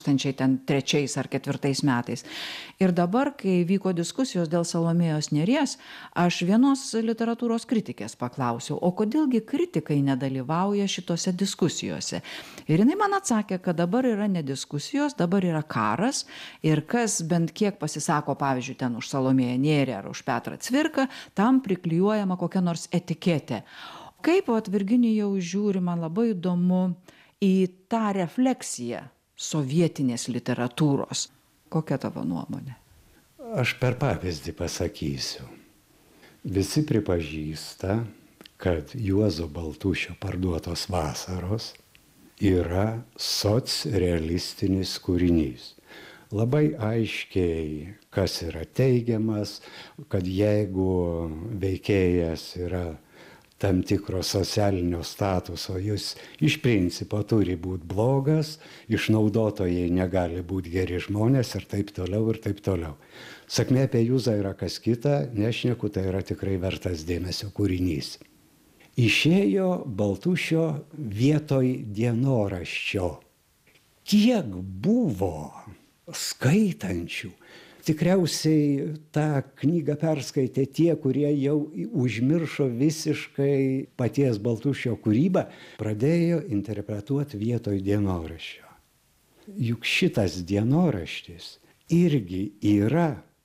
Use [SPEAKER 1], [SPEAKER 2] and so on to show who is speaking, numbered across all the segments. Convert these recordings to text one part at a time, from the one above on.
[SPEAKER 1] 2003 ar 2004 metais. Ir dabar, kai vyko diskusijos dėl Salomėjos Nėries, aš vienos literatūros kritikės paklausiau, o kodėlgi kritikai nedalyvauja šitose diskusijose. Ir jinai man atsakė, kad dabar yra ne diskusijos, dabar yra karas ir kas bent kiek pasisako, pavyzdžiui, ten už Salomėją Nėrį ar už Petrą Cvirką, tam priklijuojama kokia nors etiketė. Kaip Virginijau žiūri, man labai įdomu į tą refleksiją sovietinės literatūros. Kokia tavo nuomonė?
[SPEAKER 2] Aš per pavyzdį pasakysiu. Visi pripažįsta, kad Juozo Baltušio Parduotos vasaros yra socrealistinis kūrinys. Labai aiškiai, kas yra teigiamas, kad jeigu veikėjas yra tam tikro socialinio statuso, jis iš principo turi būti blogas, išnaudotojai negali būti geri žmonės ir taip toliau ir taip toliau. Sakmė apie Juzą yra kas kita, nešneku, tai yra tikrai vertas dėmesio kūrinys. Išėjo Baltušio vietoj dienoraščio. Kiek buvo skaitančių? Tikriausiai tą knygą perskaitė tie, kurie jau užmiršo visiškai paties Baltušio kūrybą, pradėjo interpretuoti vietoj dienoraščio. Juk šitas dienoraštis irgi yra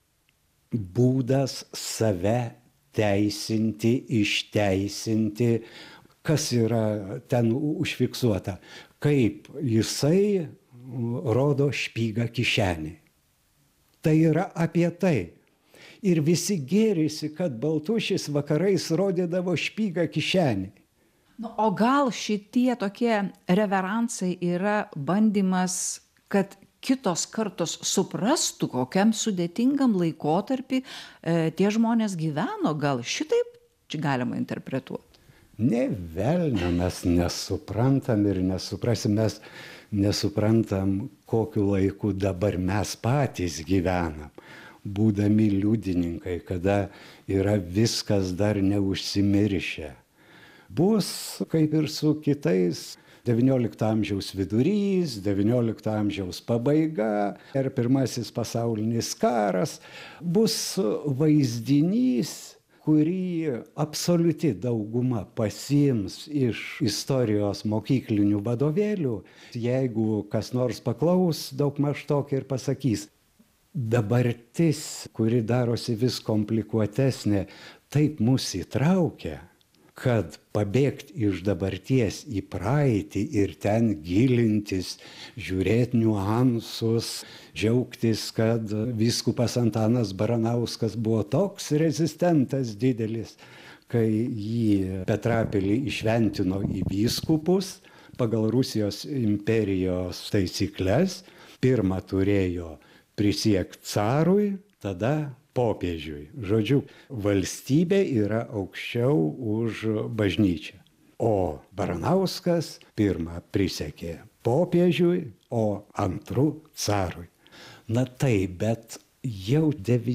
[SPEAKER 2] būdas save teisinti, išteisinti, kas yra ten užfiksuota, kaip jisai rodo špygą kišenį. Tai yra apie tai. Ir visi gėrisi, kad Baltušis vakarais rodydavo špygą kišenį.
[SPEAKER 1] O gal šitie tokie reveransai yra bandymas, kad kitos kartos suprastų, kokiam sudėtingam laikotarpį tie žmonės gyveno? Gal šitaip čia galima interpretuoti?
[SPEAKER 2] Ne velnio mes nesuprantam ir nesuprasim, mes nesuprantam, kokiu laiku dabar mes patys gyvenam, būdami liudininkai, kada yra viskas dar neužsimiršę. Bus kaip ir su kitais XIX amžiaus vidurys, XIX amžiaus pabaiga ir Pirmasis pasaulinis karas, bus vaizdinys, kurį absoliuti dauguma pasiims iš istorijos mokyklinių vadovėlių, jeigu kas nors paklaus daugmaž tokį ir pasakys. Dabartis, kuri darosi vis komplikuotesnė, taip mus įtraukia, kad pabėgti iš dabarties į praeitį ir ten gilintis, žiūrėti niuansus, džiaugtis, kad vyskupas Antanas Baranauskas buvo toks rezistentas didelis, kai jį Petrapilį išventino į vyskupus pagal Rusijos imperijos taisykles. Pirmą turėjo prisiekti carui, tada popiežiui. Žodžiu, valstybė yra aukščiau už bažnyčią. O Baranauskas pirmą prisiekė popiežiui, o antrų carui. Na taip, bet jau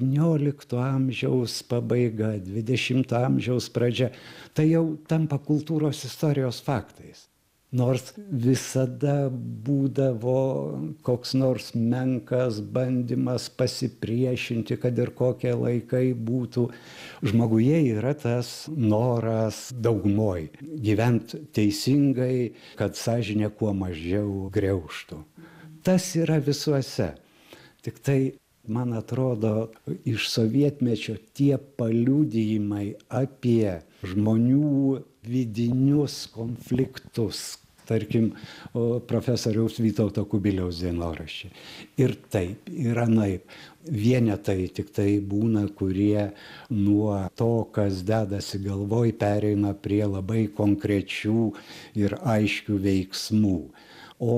[SPEAKER 2] XIX amžiaus pabaiga, XX amžiaus pradžia, tai jau tampa kultūros istorijos faktais. Nors visada būdavo koks nors menkas bandymas pasipriešinti, kad ir kokie laikai būtų. Žmoguje yra tas noras daugumoj gyventi teisingai, kad sąžinė kuo mažiau griaužtų. Tas yra visuose. Tik tai, man atrodo, iš sovietmečio tie paliudijimai apie žmonių vidinius konfliktus, tarkim, profesoriaus Vytauto Kubiliaus dienoraščiai. Ir taip, ir anaip. Vienetai tik tai būna, kurie nuo to, kas dedasi galvoj, pereina prie labai konkrečių ir aiškių veiksmų. O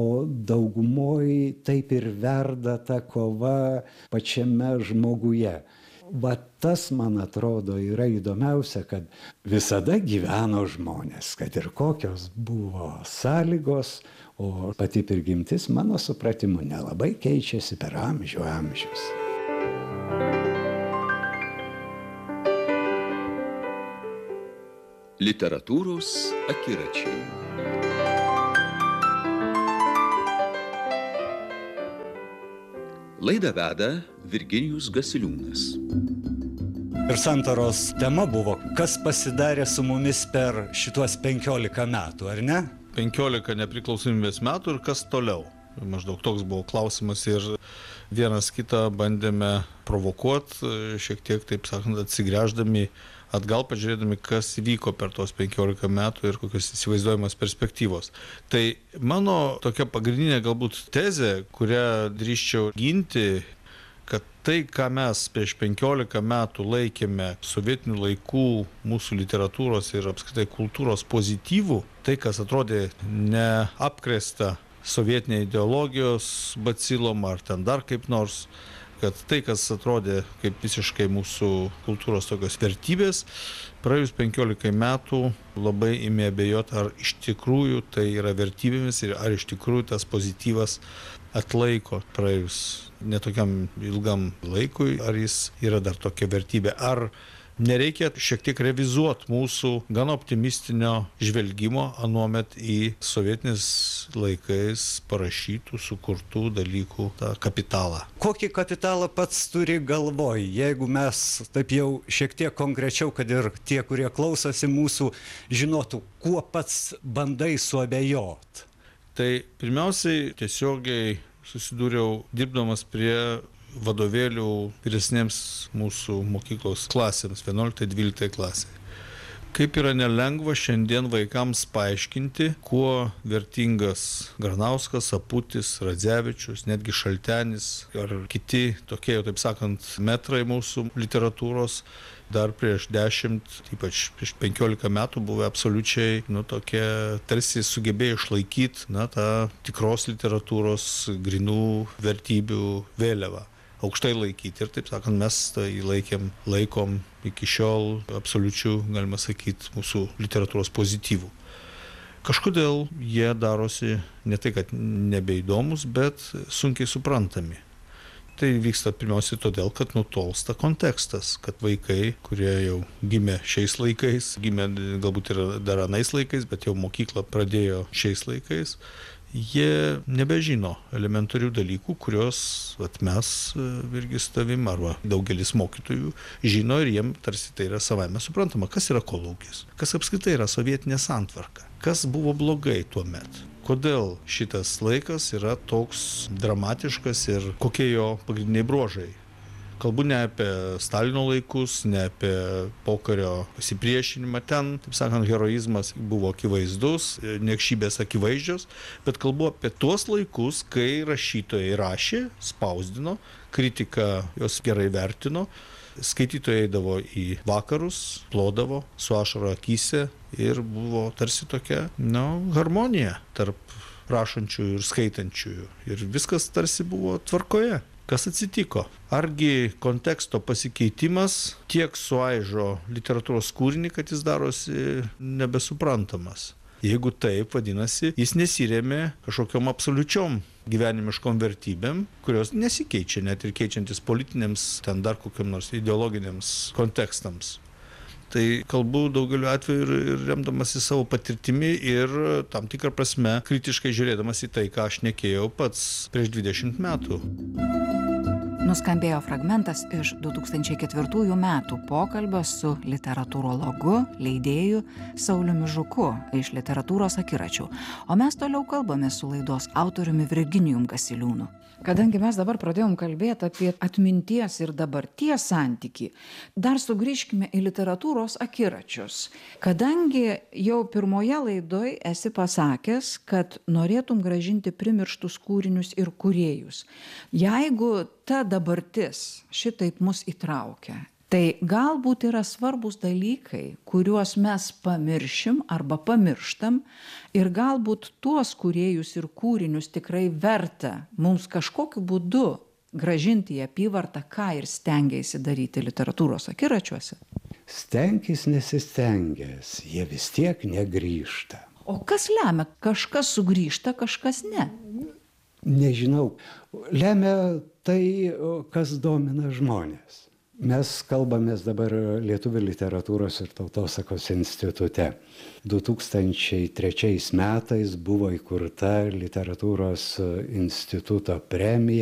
[SPEAKER 2] daugumoj taip ir verda ta kova pačiame žmoguje. Va tas, man atrodo, yra įdomiausia, kad visada gyveno žmonės, kad ir kokios buvo sąlygos, o pati prigimtis, mano supratimu, nelabai keičiasi per amžius.
[SPEAKER 3] Literatūros akiračiai. Laidą veda Virginijus Gasiliūnas.
[SPEAKER 2] Ir santaros tema buvo, kas pasidarė su mumis per šitos 15 metų, ar ne?
[SPEAKER 4] 15 nepriklausomybės metų ir kas toliau. Maždaug toks buvo klausimas ir vienas kitą bandėme provokuoti, šiek tiek, taip sakant, atsigręždami atgal, pažiūrėdami, kas įvyko per tos 15 metų ir kokios įsivaizduojamos perspektyvos. Tai mano tokia pagrindinė galbūt tezė, kurią drįsčiau ginti, kad tai, ką mes prieš 15 metų laikėme sovietinių laikų mūsų literatūros ir apskritai kultūros pozityvų, tai, kas atrodė neapkrėsta sovietinė ideologijos bacilom ar ten dar kaip nors, kad tai, kas atrodė kaip visiškai mūsų kultūros tokios vertybės, praėjus 15 metų labai ėmė abejoti, ar iš tikrųjų tai yra vertybėmis ir ar iš tikrųjų tas pozityvas atlaiko praėjus netokiam ilgam laikui, ar jis yra dar tokia vertybė, ar nereikia šiek tiek revizuoti mūsų gan optimistinio žvelgimo anuomet į sovietiniais laikais parašytų, sukurtų dalykų tą kapitalą.
[SPEAKER 2] Kokį kapitalą pats turi galvoj, jeigu mes taip jau šiek tiek konkrečiau, kad ir tie, kurie klausosi mūsų, žinotų, kuo pats bandai suabejot?
[SPEAKER 4] Tai pirmiausiai tiesiogiai susidūriau dirbdamas prie vadovėlių vyresnėms mūsų mokyklos klasėms, 11-12 klasė. Kaip yra nelengva šiandien vaikams paaiškinti, kuo vertingas Granauskas, Aputis, Radzevičius, netgi Šaltenis ar kiti tokie, taip sakant, metrai mūsų literatūros dar prieš 10, ypač prieš 15 metų buvo absoliučiai, tokie tarsi sugebėjo išlaikyti, tą tikros literatūros grinų vertybių vėliavą. Aukštai laikyti ir, taip sakant, mes tai laikom iki šiol absoliučių, galima sakyti, mūsų literatūros pozityvų. Kažkodėl jie darosi ne tai, kad nebeįdomus, bet sunkiai suprantami. Tai vyksta pirmiausiai todėl, kad nutolsta kontekstas, kad vaikai, kurie jau gimė šiais laikais, gimė galbūt ir dar anais laikais, bet jau mokyklą pradėjo šiais laikais, jie nebežino elementarių dalykų, kuriuos mes irgi stavim arba daugelis mokytojų žino ir jiem tarsi tai yra savaime suprantama, kas yra kolūkis, kas apskritai yra sovietinė santvarka, kas buvo blogai tuo metu. Kodėl šitas laikas yra toks dramatiškas ir kokie jo pagrindiniai bruožai. Kalbu ne apie Stalino laikus, ne apie pokario pasipriešinimą. Ten, taip sakant, heroizmas buvo akivaizdus, niekšybės akivaizdžios, bet kalbu apie tuos laikus, kai rašytojai rašė, spausdino, kritika jos gerai vertino, skaitytojai eidavo į vakarus, plodavo su ašara akyse ir buvo tarsi tokia, harmonija tarp rašančiųjų ir skaitančiųjų. Ir viskas tarsi buvo tvarkoje. Kas atsitiko? Argi konteksto pasikeitimas tiek suaižo literatūros kūrinį, kad jis darosi nebesuprantamas? Jeigu taip, vadinasi, jis nesirėmė kažkokiom absoliučiom gyvenimiškom vertybėm, kurios nesikeičia, net ir keičiantis politiniams, ten dar kokiam nors ideologiniams kontekstams. Tai kalbu daugeliu atveju ir remdamas į savo patirtimi ir tam tikrą prasme kritiškai žiūrėdamas į tai, ką aš šnekėjau pats prieš 20 metų.
[SPEAKER 1] Nuskambėjo fragmentas iš 2004 metų pokalbio su literatūrologu, leidėju Sauliumi Žuku iš Literatūros akiračių. O mes toliau kalbame su laidos autoriumi Virginijum Gasiliūnu. Kadangi mes dabar pradėjom kalbėti apie atminties ir dabarties santykį, dar sugrįžkime į Literatūros akiračius. Kadangi jau pirmoje laidoje esi pasakęs, kad norėtum grąžinti primirštus kūrinius ir kūrėjus. Jeigu ta dabartis šitaip mus įtraukia, tai galbūt yra svarbus dalykai, kuriuos mes pamiršim arba pamirštam ir galbūt tuos kūrėjus ir kūrinius tikrai verta mums kažkokiu būdu grąžinti į apyvartą, ką ir stengiasi daryti Literatūros akiračiuose.
[SPEAKER 2] Stengis nesistengęs, jie vis tiek negrįžta.
[SPEAKER 1] O kas lemia? Kažkas sugrįžta, kažkas ne.
[SPEAKER 2] Nežinau, lemia tai, kas domina žmonės. Mes kalbamės dabar Lietuvių literatūros ir tautosakos institute. 2003 metais buvo įkurta Literatūros instituto premija